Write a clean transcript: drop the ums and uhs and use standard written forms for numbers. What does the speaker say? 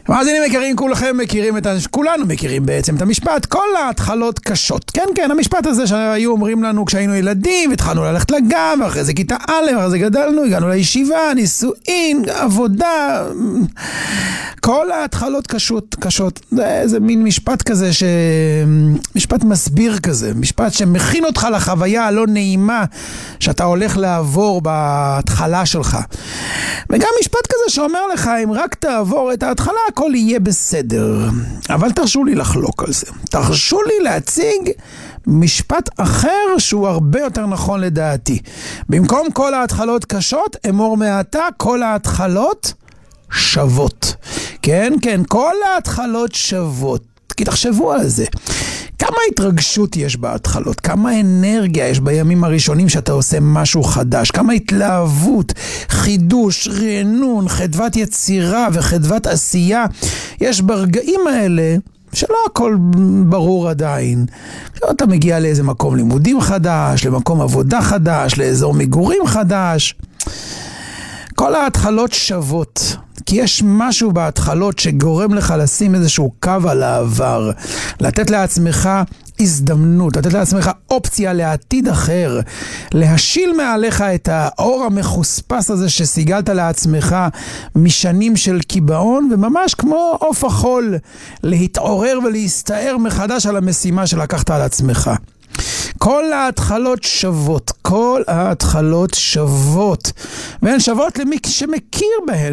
מאזינים יקרים, כולכם מכירים כולנו מכירים בעצם את המשפט, כל ההתחלות קשות. כן, כן, המשפט הזה שהיו אומרים לנו כשהיינו ילדים, התחלנו ללכת לגן, ואחרי זה כיתה א', ואחרי זה גדלנו, הגענו לישיבה, נישואין, עבודה. כל ההתחלות קשות. זה מין משפט כזה, משפט מסביר כזה, משפט שמכין אותך לחוויה הלא נעימה שאתה הולך לעבור בהתחלה שלך. וגם משפט כזה שאומר לך, אם רק תעבור את ההתחלה, הכל יהיה בסדר. אבל תרשו לי לחלוק על זה. תרשו לי להציג משפט אחר שהוא הרבה יותר נכון לדעתי. במקום כל ההתחלות קשות, אמור מעתה כל ההתחלות שוות. כן, כן, כל ההתחלות שוות. כי תחשבו על זה. כמה התרגשות יש בהתחלות, כמה אנרגיה יש בימים הראשונים שאתה עושה משהו חדש, כמה התלהבות, חידוש, רענון, חדוות יצירה וחדוות עשייה יש ברגעים האלה, שלא הכל ברור עדיין. אתה מגיע לאיזה מקום לימודים חדש, למקום עבודה חדש, לאזור מגורים חדש. כל ההתחלות שוות, כי יש משהו בהתחלות שגורם לך לשים איזשהו קו על העבר, לתת לעצמך הזדמנות, לתת לעצמך אופציה לעתיד אחר, להשיל מעליך את האור המחוספס הזה שסיגלת לעצמך משנים של קיבעון, וממש כמו עוף החול, להתעורר ולהסתער מחדש על המשימה שלקחת על עצמך. כל ההתחלות שוות, כל ההתחלות שוות, והן שוות למי שמכיר בהן.